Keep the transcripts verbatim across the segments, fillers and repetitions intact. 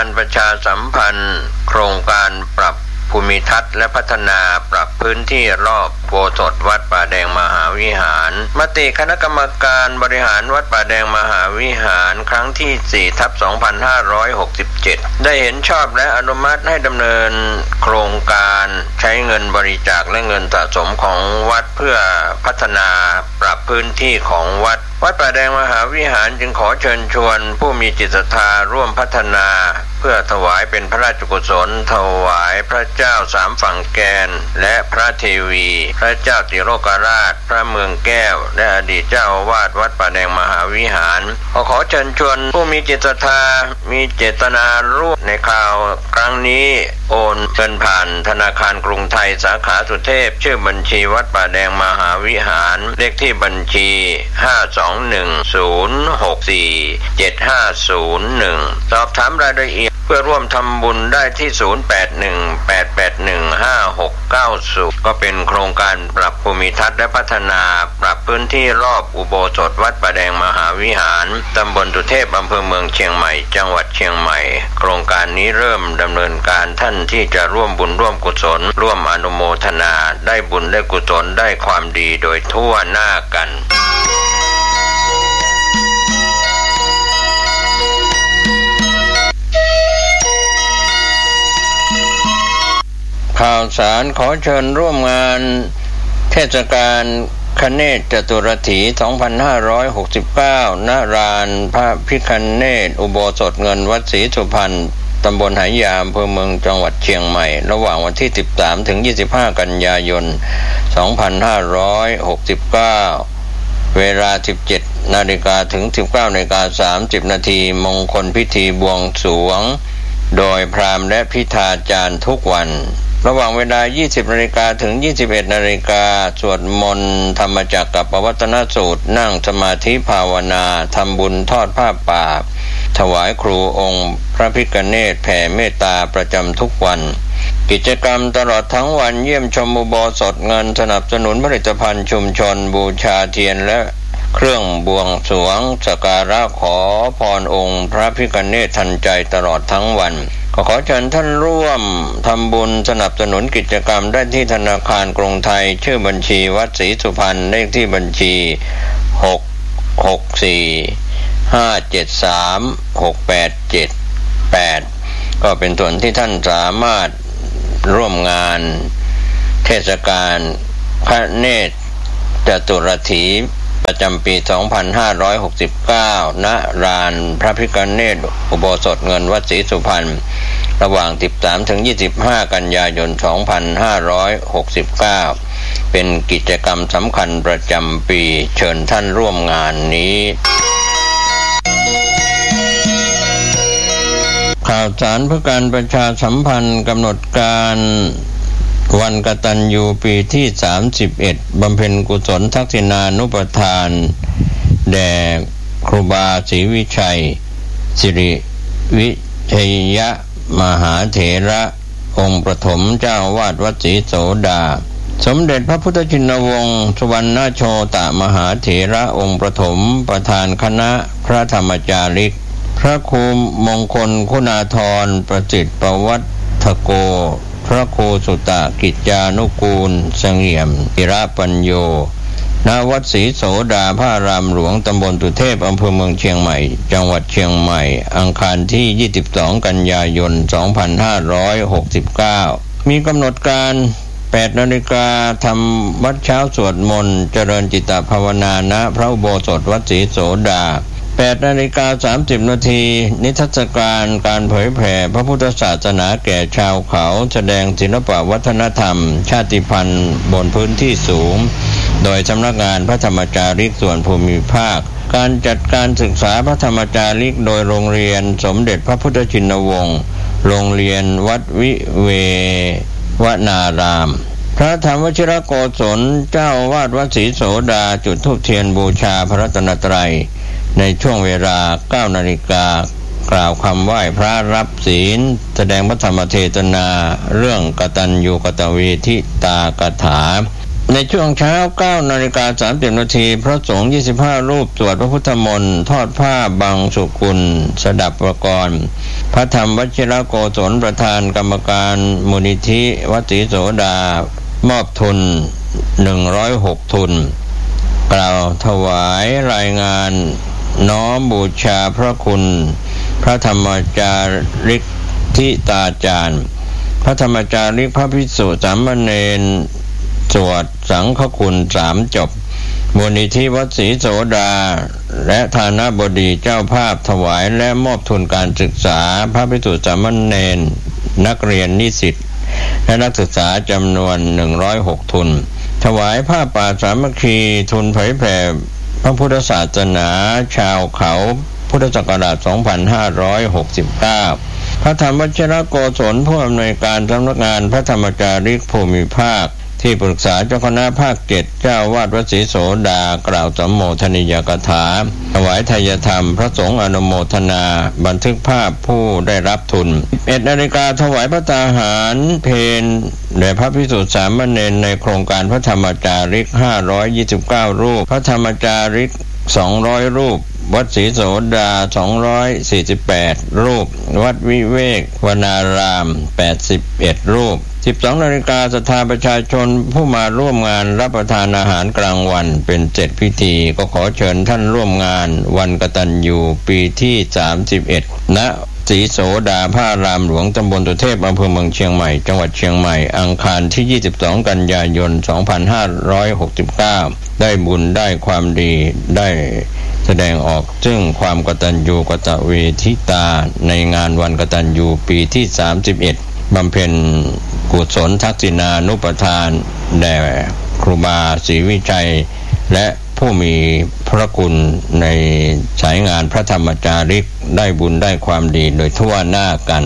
การประชาสัมพันธ์โครงการปรับภูมิทัศน์และพัฒนาปรับพื้นที่รอบโบสถ์วัดป่าแดงมหาวิหารมติคณะกรรมการบริหารวัดป่าแดงมหาวิหารครั้งที่ สี่ทับสองพันห้าร้อยหกสิบเจ็ด ได้เห็นชอบและอนุมัติให้ดำเนินโครงการใช้เงินบริจาคและเงินสะสมของวัดเพื่อพัฒนาปรับพื้นที่ของวัดวัดป่าแดงมหาวิหารจึงขอเชิญชวนผู้มีจิตศรัทธาร่วมพัฒนาเพื่อถวายเป็นพระราชกุศลถวายพระเจ้าสามฝั่งแกนและพระเทวีพระเจ้าติโลกราชพระเมืองแก้วและอดีตเจ้าอาวาสวัดป่าแดงมหาวิหารขอขอเชิญชวนผู้มีจิตศรัทธามีเจตนาร่วมในข่าวครั้งนี้โอนเงินผ่านธนาคารกรุงไทยสาขาสุเทพชื่อบัญชีวัดป่าแดงมหาวิหารเลขที่บัญชีห้า สอง หนึ่ง ศูนย์ หก สี่ เจ็ด ห้า ศูนย์ หนึ่งสอบถามรายละเอียดเพื่อร่วมทำบุญได้ที่ศูนย์ แปด หนึ่ง แปด แปด หนึ่ง ห้า หก เก้า ศูนย์ก็เป็นโครงการปรับภูมิทัศน์และพัฒนาปรับพื้นที่รอบอุโบสถวัดป่าแดงมหาวิหารตำบลสุเทพอำเภอเมืองเชียงใหม่จังหวัดเชียงใหม่โครงการนี้เริ่มดำเนินการท่านที่จะร่วมบุญร่วมกุศลร่วมอนุโมทนาได้บุญได้กุศลได้ความดีโดยทั่วหน้ากันข่าวสารขอเชิญร่วมงานเทศกาลคเนศจตุรถีสองพันห้าร้อยหกสิบเก้าณลานพระพิฆเนศอุโบสถเงินวัดศรีสุพรรณตำบลไหยาอำเภอเมืองจังหวัดเชียงใหม่ระหว่างวันที่สิบสามถึงยี่สิบห้ากันยายนสองพันห้าร้อยหกสิบเก้าเวลา สิบเจ็ดนาฬิกา ถึง สิบเก้านาฬิกาสามสิบนาทีมงคลพิธีบวงสรวงโดยพราหมณ์และพิธาจารย์ทุกวันระหว่างเวลา ยี่สิบนาฬิกา ถึง ยี่สิบเอ็ดนาฬิกาสวดมนต์ธรรมจักรกับปวัตตนสูตรนั่งสมาธิภาวนาทำบุญทอดผ้าป่าถวายครูองค์พระพิฆเนศแผ่เมตตาประจำทุกวันกิจกรรมตลอดทั้งวันเยี่ยมชมอุโบสถเงินสนับสนุนผลิตภัณฑ์ชุมชนบูชาเทียนและเครื่องบวงสรวงสักการะขอพรองค์พระพิฆเนศทันใจตลอดทั้งวันขอขอเชิญท่านร่วมทำบุญสนับสนุนกิจกรรมได้ที่ธนาคารกรุงไทยชื่อบัญชีวัดศรีสุพรรณเลขที่บัญชีหก หก สี่ ห้า เจ็ด สาม หก แปด เจ็ด แปดก็เป็นส่วนที่ท่านสามารถร่วมงานเทศกาลคเนศจตุรถีประจำปีสองพันห้าร้อยหกสิบเก้าณลานพระพิฆเนศอุโบสถเงินวัดศรีสุพรรณระหว่างสิบสามถึงยี่สิบห้ากันยายนสองพันห้าร้อยหกสิบเก้าเป็นกิจกรรมสำคัญประจำปีเชิญท่านร่วมงานนี้ข่าวสารเพื่อการประชาสัมพันธ์กำหนดการวันกตัญญูปีที่สามสิบเอ็ดบำเพ็ญกุศลทักษิณานุปทานแด่ครูบาศรีวิชัยสิริวิทยมหาเถระองค์ประถมเจ้าอาวาสวัดศรีโสดาสมเด็จพระพุทธชินวงศ์สุวรรณโชตมหาเถระองค์ประถมประธานคณะพระธรรมจาริกพระครูมงคลคุณาธรประสิทธิ์ประวัติโกพระครูสุตกิจจานุกูลเสงี่ยมอิระปัญโยณวัดศรีโสดาพระรามหลวงตำบลสุเทพอำเภอเมืองเชียงใหม่จังหวัดเชียงใหม่อังคารที่ยี่สิบสองกันยายนสองพันห้าร้อยหกสิบเก้ามีกำหนดการแปดนาฬิกาทำวัดเช้าสวดมนต์เจริญจิตภาวนาณพระอุโบสถวัดศรีโสดาแปดนาฬิกาสามสิบนาทีนิทรรศการการเผยแผ่พระพุทธศาสนาแก่ชาวเขาแสดงศิลปวัฒนธรรมชาติพันธุ์บนพื้นที่สูงโดยสำนักงานพระธรรมจาริกส่วนภูมิภาคการจัดการศึกษาพระธรรมจาริกโดยโรงเรียนสมเด็จพระพุทธชินวงศ์โรงเรียนวัดวิเววนารามพระธรรมวชิรโกศลเจ้าอาวาสวัดศรีโสดาจุดธูปเทียนบูชาพระรัตนตรัยในช่วงเวลา เก้านาฬิกา กล่าวคำไหว้พระรับศีลแสดงพระธรรมเทศนาเรื่องกตัญญูกตเวทิตากถาในช่วงเช้า เก้านาฬิกาสามสิบนาทีพระสงฆ์ยี่สิบห้ารูปสวดพระพุทธมนต์ทอดผ้าบังสุกุลสดับประกรณ์พระธรรมวชิรโกศลประธานกรรมการมูลนิธิวัดศรีโสดามอบทุนหนึ่งร้อยหกทุนกล่าวถวายรายงานน้อมบูชาพระคุณพระธรรมจาริกทิตาจารย์พระธรรมจาริกพระภิกษุสามเณรสวดสังฆคุณสามจบมูลนิธิวัดศรีโสดาและฐานะบดีเจ้าภาพถวายและมอบทุนการศึกษาพระภิกษุสามเณรนักเรียนนิสิตและนักศึกษาจำนวนหนึ่งร้อยหกทุนถวายผ้าป่าสามัคคีทุนเผยแผ่พระพุทธศาสนาชาวเขาพุทธศักราชสองพันห้าร้อยหกสิบเก้าพระธรรมวชิรโกศลผู้อำนวยการสำนักงานพระธรรมจาริกภูมิภาคที่ปรึกษาเจ้าคณะภาคเจ็ดเจ้าวาดวัดศรีโสดากล่าวสัมโมทนียกถาถวายทายธรรมพระสงฆ์อนุโมทนาบันทึกภาพผู้ได้รับทุน สิบเอ็ดนาฬิกาถวายพระตาหารเพลแด่พระภิกษุสามเณรในโครงการพระธรรมจาริกห้าร้อยยี่สิบเก้ารูปพระธรรมจาริกสองร้อยรูปวัดศรีโสดาสองร้อยสี่สิบแปดรูปวัดวิเวกวนารามแปดสิบเอ็ดรูปสิบสองนาฬิกาศรัทธาประชาชนผู้มาร่วมงานรับประทานอาหารกลางวันเป็นเจ็ดพิธีก็ขอเชิญท่านร่วมงานวันกตัญญูปีที่สามสิบเอ็ดณศรีโสดาพระอารามหลวงตำบลตุเทพอำเภอเมืองเชียงใหม่จังหวัดเชียงใหม่อังคารที่ยี่สิบสองกันยายนสองพันห้าร้อยหกสิบเก้าได้บุญได้ความดีได้แสดงออกซึ่งความกตัญญูกตเวทิตาในงานวันกตัญญูปีที่สามสิบเอ็ดบำเพ็ญกุศลทักษิณานุปทานแด่ครูบาศรีวิชัยและผู้มีพระคุณในสายงานพระธรรมจาริกได้บุญได้ความดีโดยทั่วหน้ากัน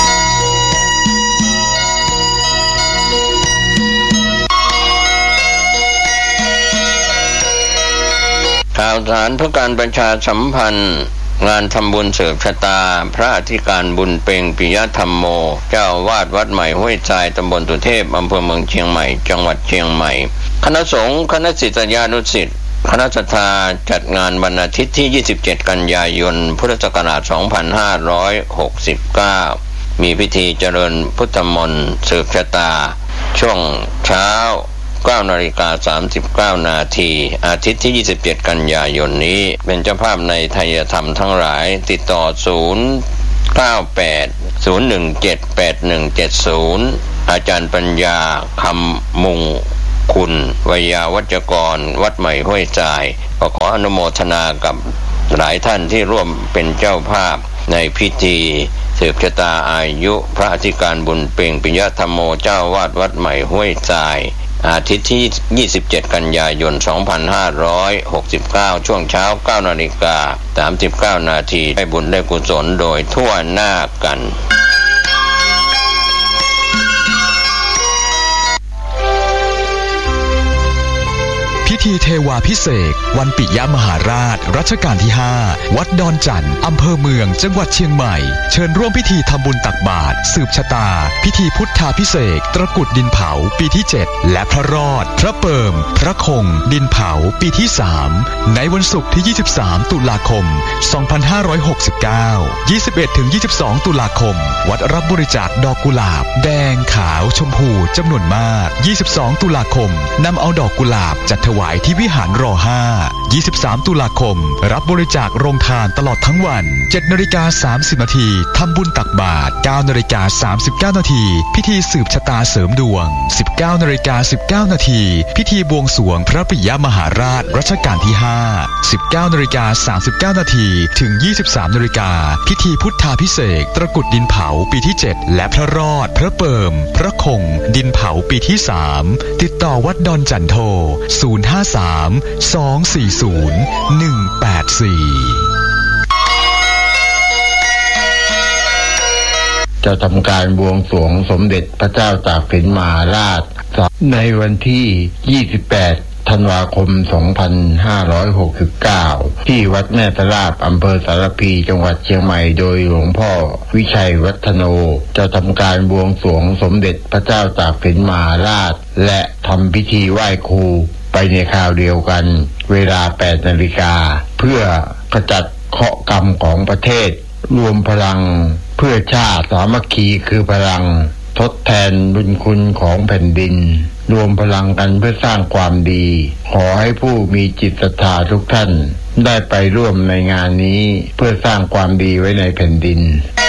ข่าวสารเพื่อการประชาสัมพันธ์งานทำบุญเสริมชะตาพระอธิการบุญเพ็งปิยธรรมโมเจ้าวาดวัดใหม่ห้วยทรายตำบลตุเทพอำเภอเมืองเชียงใหม่จังหวัดเชียงใหม่คณะสงฆ์คณะศิษยานุศิษย์คณะศรัทธาจัดงานวันอาทิตย์ที่ยี่สิบเจ็ดกันยายนพุทธศักราชสองพันห้าร้อยหกสิบเก้ามีพิธีเจริญพุทธมนต์สืบชะตาช่วงเช้าเก้านาฬิกาสามสิบเก้านาทีอาทิตย์ที่ยี่สิบเจ็ดกันยายนนี้เป็นเจ้าภาพในไทยธรรมทั้งหลายติดต่อศูนย์ เก้า แปด ศูนย์ หนึ่ง เจ็ด แปด หนึ่ง เจ็ด ศูนย์อาจารย์ปัญญาคำมุงคุณวิยาวัจกรวัดใหม่ห้วยทรายก็ขออนุโมทนากับหลายท่านที่ร่วมเป็นเจ้าภาพในพิธีสืบชะตาอายุพระอธิการบุญเพ็งปิยธรรมโมเจ้าวาดวัดใหม่ห้วยทรายอาทิตย์ที่ยี่สิบเจ็ดกันยายนสองพันห้าร้อยหกสิบเก้าช่วงเช้า เก้านาฬิกาสามสิบเก้านาทีได้บุญได้กุศลโดยทั่วหน้ากันพิธีเทวาภิเษกวันปิยมหาราชรัชกาลที่ห้าวัดดอนจันทร์อำเภอเมืองจังหวัดเชียงใหม่เชิญร่วมพิธีทำบุญตักบาตรสืบชะตาพิธีพุทธาภิเษกตระกุดดินเผาปีที่เจ็ดและพระรอดพระเปิ่มพระคงดินเผาปีที่สามในวันศุกร์ที่ยี่สิบสามตุลาคมสองพันห้าร้อยหกสิบเก้า ยี่สิบเอ็ดถึงยี่สิบสองตุลาคมวัดรับบริจาคดอกกุหลาบแดงขาวชมพูจำนวนมากยี่สิบสองตุลาคมนำเอาดอกกุหลาบจัดถวายที่วิหารร ห้า ยี่สิบสามตุลาคมรับบริจาคโรงทานตลอดทั้งวัน เจ็ดนาฬิกาสามสิบนาทีทำบุญตักบาตร เก้านาฬิกาสามสิบเก้านาทีพิธีสืบชะตาเสริมดวง สิบเก้านาฬิกาสิบเก้านาทีพิธีบวงสรวงพระปิยมหาราชรัชกาลที่ห้า สิบเก้านาฬิกาสามสิบเก้านาทีถึงยี่สิบสามนาฬิกาพิธีพุทธาภิเษกตระกุดดินเผาปีที่เจ็ดและพระรอดพระเปิ่มพระคงดินเผาปีที่สามติดต่อวัดดอนจันโทศูนย์ ห้า สาม สอง สี่ ศูนย์ หนึ่ง แปด สี่จะทำการบวงสรวงสมเด็จพระเจ้าตากสินมหาราชในวันที่ยี่สิบแปดธันวาคม สองพันห้าร้อยหกสิบเก้า ที่วัดแม่ตะลาดอำเภอสารพีจังหวัดเชียงใหม่โดยหลวงพ่อวิชัยวัฒโนจะทำการบวงสรวงสมเด็จพระเจ้าตากสินมหาราชและทำพิธีไหว้ครูไปในคราวเดียวกันเวลา แปด นาฬิกาเพื่อขจัดเคราะห์กรรมของประเทศรวมพลังเพื่อชาติสามัคคีคือพลังทดแทนบุญคุณของแผ่นดินรวมพลังกันเพื่อสร้างความดีขอให้ผู้มีจิตศรัทธาทุกท่านได้ไปร่วมในงานนี้เพื่อสร้างความดีไว้ในแผ่นดิน